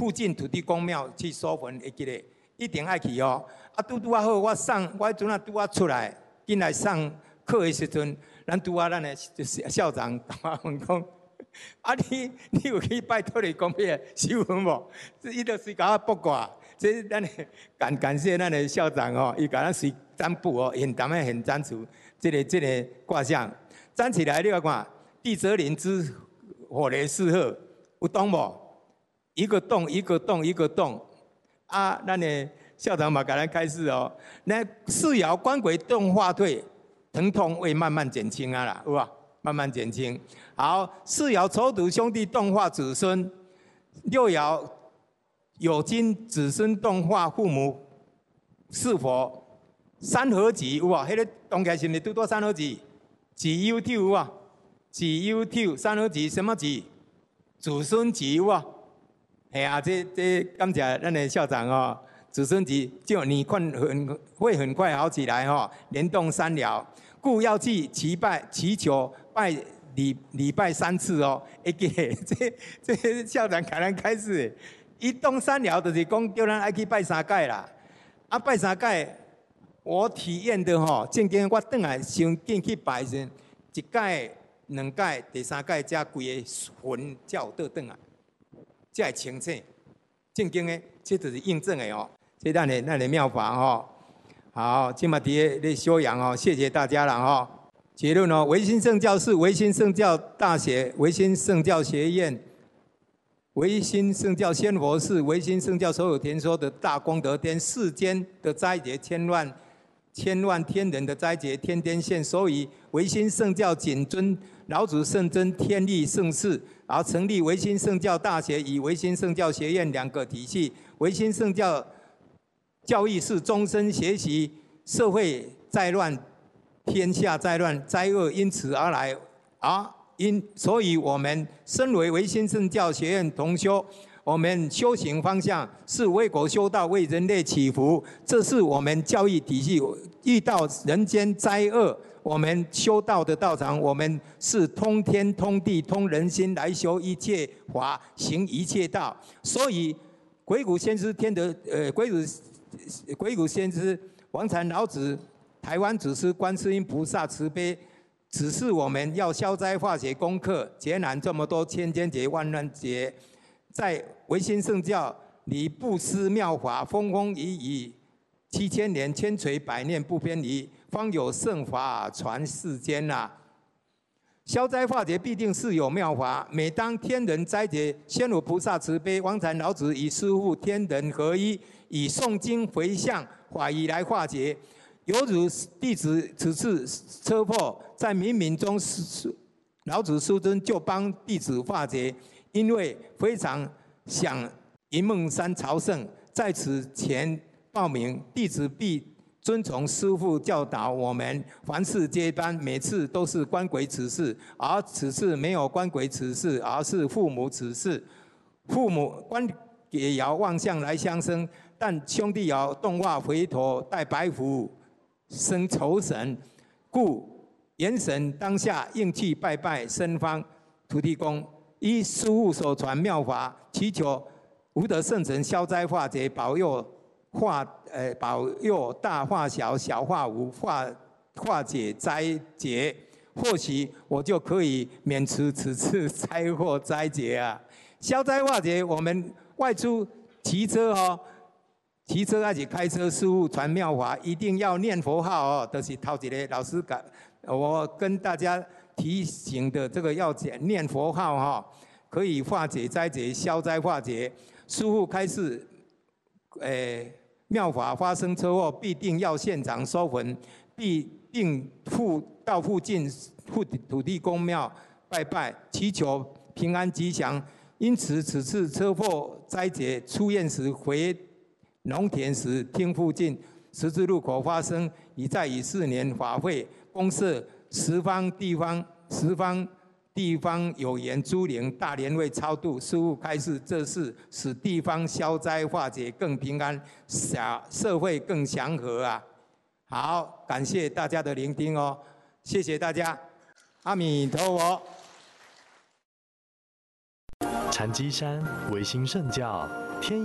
附近土地公庙去收坟，会记得一定爱去哦。啊，拄好，我迄阵啊拄啊出来，进来上课的时阵，咱的校长打问讲，啊你有去拜土地公庙收坟无？伊就是甲我卜卦，这咱感谢咱的校长哦，伊甲咱随占卜哦，很淡的很占卜，这个卦象站起来，你看地泽临之火雷四合，有懂无？一个洞一个洞一个洞，啊，咱的校长嘛，给咱开示哦。那四爻官鬼动化退，疼痛会慢慢减轻啊啦，有吧？慢慢减轻。好，四爻丑土兄弟动化子孙，六爻酉金子孙动化父母是否三合吉有啊？迄个动起来是不是拄到三合吉？己酉丑有啊？己酉丑三合吉什么吉？子孙吉有啊？哎啊，这感谢咱的校长哦。子孙吉就你会很快好起来哈、哦，连动三爻，故要去祈求拜礼拜3次哦。这校长可能开始，一动三爻就是讲叫咱爱去拜3届啦。啊，拜3届，我体验的吼、哦，正经我转来先进去拜先，一届、2届、第3届才规个魂才有倒转来，才会清醒。正经的，这就是印证的哦。这咱的妙法哈，好，今嘛伫修养哦，谢谢大家了哈。结论哦，维新圣教是维新圣教大学、维新圣教学院、维新圣教仙佛寺、维新圣教所有田说的大功德天，世间的斋节千万天人的斋节天天现，所以维新圣教谨遵老子圣真天地圣事，然后成立维新圣教大学与维新圣教学院2个体系，维新圣教。教育是终身学习，社会在乱，天下在乱，灾厄因此而来所以我们身为维新圣教学院同修，我们修行方向是为国修道，为人类祈福，这是我们教育体系。遇到人间灾厄，我们修道的道场，我们是通天通地通人心来修一切法，行一切道。所以鬼谷先师鬼谷先师、王禅老子、台湾祖师观世音菩萨慈悲，指示我们要消灾化解功课，劫难这么多，千千劫万万劫。在维新圣教里布施妙法，风风雨雨7000年，千锤百炼不偏离，方有圣法传世间呐。消灾化解必定是有妙法。每当天人斋节，仙佛菩萨慈悲，王禅老子与师父天人合一，以诵经回向法义来化解。犹如弟子此次车祸，在冥冥中，老子师尊就帮弟子化解，因为非常想云梦山朝圣，在此前报名，弟子必遵从师父教导我们，凡事皆般，每次都是官鬼此事，而此次没有官鬼此事，而是父母此事。父母官也爻望向来相生，但兄弟爻动化回头带白虎生仇神，故元神当下应去拜拜僧方土地公，依师父所传妙法，祈求无德圣神消灾化解，保佑大化小，小化无，化解灾劫，或许我就可以免除此次灾祸灾劫啊！消灾化解，我们外出骑车哦，骑车还是开车，师父传妙法，一定要念佛号哦。就是头一个老师我跟大家提醒的这个要讲念佛号哈，可以化解灾劫，消灾化解。师父开示，妙法发生车祸，必定要现场收魂，必定到附近土地公庙拜拜，祈求平安吉祥。因此，此次车祸灾劫出院时回农田时，听附近十字路口发生，已在以4年法会，公设十方地方有缘诸灵大莲位超度，师父开示，这是使地方消灾化解更平安，社会更祥和啊！好，感谢大家的聆听哦，谢谢大家，阿弥陀佛。 禅机山维新圣教偏。